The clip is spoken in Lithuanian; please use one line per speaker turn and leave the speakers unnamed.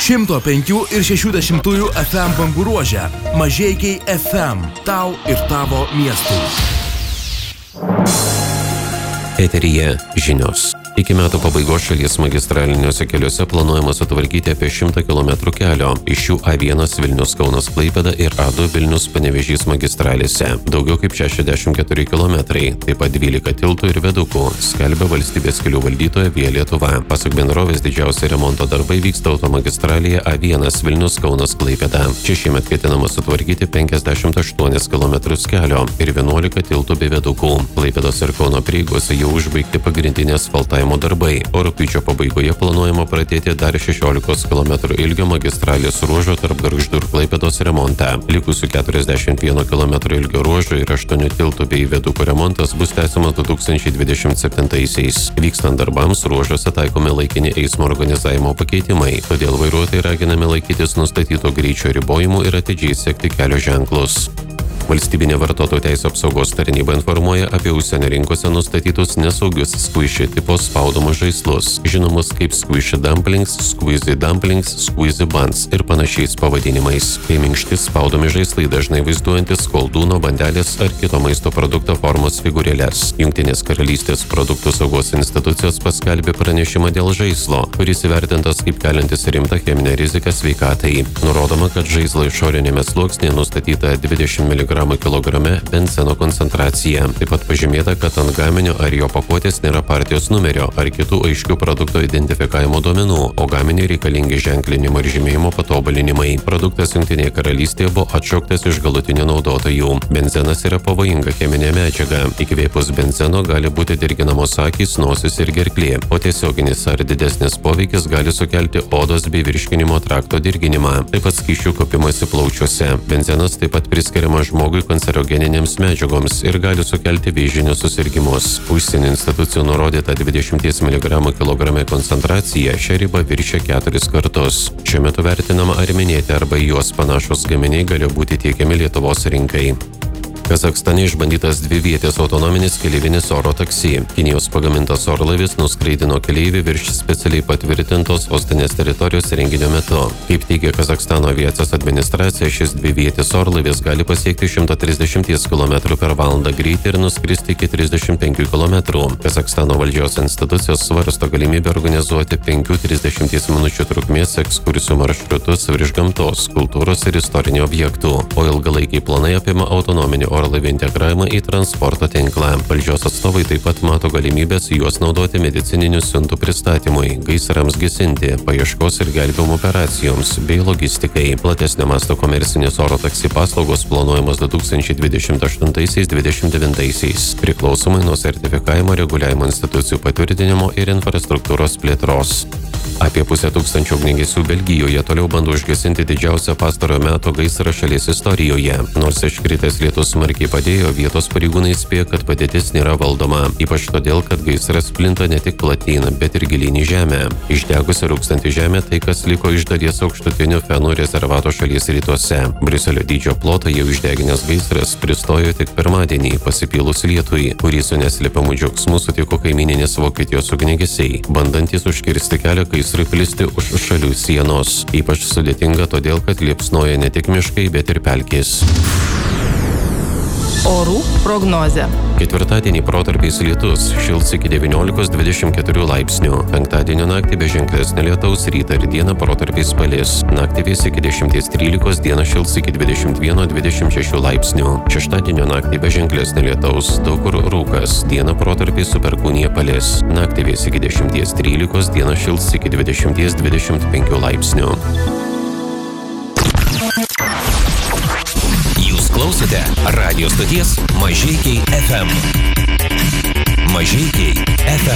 105 ir 60 FM bangų ruože. Mažeikiai FM. Tau ir tavo miestui.
Eteryje žinios. Iki metų pabaigos šalies magistraliniuose keliuose planuojama sutvarkyti apie 100 km kelio. Iš jų A1 Vilnius-Kaunas Klaipėda ir A2 Vilnius-Panevėžys magistralėse. Daugiau kaip 64 km, taip pat 12 tiltų ir vedukų, skelbia valstybės kelių valdytoja Via Lietuva. Pasak bendrovės didžiausia remonto darbai vyksta automagistralėje A1 Vilnius-Kaunas Klaipėda. Čia šiemet ketinama sutvarkyti 58 km kelio ir 11 tiltų bei vedukų. Klaipėdos ir Kauno prieigose jau užbaigti pagrindinė asfaltavimo darbai, o rugpjūčio pabaigoje planuojama pradėti dar 16 km ilgio magistralės ruožo tarp Gargždų ir Klaipėdos remontą. Likusių 41 km ilgio ruožo ir 8 tiltų bei viadukų remontas bus tęsiamas 2027-aisiais. Vykstant darbams ruožuose taikomi laikini eismo organizavimo pakeitimai, todėl vairuotojai raginami laikytis nustatyto greičio ribojimų ir atidžiai sekti kelio ženklus. Valstybinė vartotojų teisių apsaugos tarnyba informuoja apie užsienio rinkose nustatytus nesaugius squishy tipo spaudomus žaislus, žinomus kaip squishy dumplings, squeezy dumplings, squeezy buns ir panašiais pavadinimais. Tai minkšti spaudomi žaislai dažnai vaizduojantis koldūno, bandelės ar kito maisto produkto formos figūrėles. Jungtinės karalystės produktų saugos institucijos paskelbė pranešimą dėl žaislo, kuris įvertintas kaip keliantis rimtą cheminę riziką sveikatai. Nurodoma, kad žaislo išorinėme sluoksnėje nustatyta 20 mg kilograme benzeno koncentracija. Taip pat pažymėta, kad ant gaminio ar jo pakuotės nėra partijos numerio ar kitų aiškių produkto identifikavimo duomenų, o gaminiui reikalingi ženklinimo ir žymėjimo patobulinimai. Produktas Jungtinėje karalystėje buvo atšauktas iš galutinių naudotojų. Benzenas yra pavojinga cheminė medžiaga. Įkvėpus benzeno gali būti dirginamos akys, nosis ir gerklė, o tiesioginis ar didesnis poveikis gali sukelti odos bei virškinimo trakto dirginimą, taip pat skysčių kaupimąsi plaučiuose. Benzenas taip pat priskiriamas žmogui kancerogeninėms medžiagoms ir gali sukelti vėžinius susirgimus. Užsienio institucijų nurodyta 20 mg kilograme koncentracija šią ribą viršia 4 kartus. Šiuo metu vertinama, ar minėti arba į juos panašus gaminiai gali būti tiekiami Lietuvos rinkai. Kazachstane išbandytas dvivietis autonominis keleivinis oro taksi. Kinijos pagamintas orlaivis nuskraidino keleivį virš specialiai patvirtintos sostinės teritorijos renginio metu. Kaip teigia Kazachstano aviacijos administracija, šis dvivietis orlaivis gali pasiekti 130 km/val greitį ir nuskristi iki 35 km. Kazachstano valdžios institucijos svarsto galimybę organizuoti 5-30 minučių trukmės ekskursijų maršrutus virš gamtos, kultūros ir istorinių objektų, o ilgalaikiai planai apima autonominį orlaivių integravimą į transporto tinklą. Valdžios atstovai taip pat mato galimybės juos naudoti medicininių siuntų pristatymui, gaisrams gesinti, paieškos ir gelbėjimo operacijoms bei logistikai. Platesnio masto komercinės oro taksi paslaugos planuojamos 2028-2029, priklausomai nuo sertifikavimo, reguliavimo institucijų patvirtinimo ir infrastruktūros plėtros. Apie 500 ugniagesių Belgijoje toliau bando užgesinti didžiausią pastarojo meto gaisrą šalies istorijoje. Nors iškritęs lietus smarkiai padėjo, vietos pareigūnai įspėja, kad padėtis nėra valdoma. Ypač todėl, kad gaisras plinta ne tik platyn, bet ir gilyn į žemę. Išdegusi rūkstanti žemė tai, kas liko iš dalies aukštutinių Fenų rezervato šalies rytuose. Briuselio dydžio plotą jau išdeginęs gaisras pristojo tik pirmadienį, pasipylus lietui, kurį su neslėpiamu džiaugsmu sutiko kaimyninės Vokietijos ugniagesiai, bandantys užkirsti kelią gaisrui plisti už šalių sienos. Ypač sudėtinga todėl, kad liepsnoja ne tik miškai, bet ir pelkės.
Orų prognozė.
Ketvirtadienį protarpiais lietus, šils iki 19-24 laipsnių. Penktadienio naktį be ženklesnio lietaus, rytą ir dieną protarpiais palis. Naktį vės iki 10-13, dieną šils iki 21-26 laipsnių. Šeštadienio naktį be ženklesnio lietaus, daug kur rūkas, dieną protarpiais su perkūnija palis. Naktį vės iki 10-13, dieną šils iki 20-25 laipsnių.
Klausote radio stoties Mažeikiai FM. Mažeikiai FM.